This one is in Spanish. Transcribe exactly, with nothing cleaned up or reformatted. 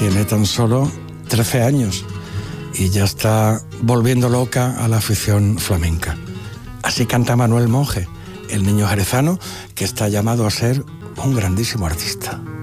tiene tan solo trece años y ya está volviendo loca a la afición flamenca. Así canta Manuel Monge, el niño jerezano que está llamado a ser un grandísimo artista.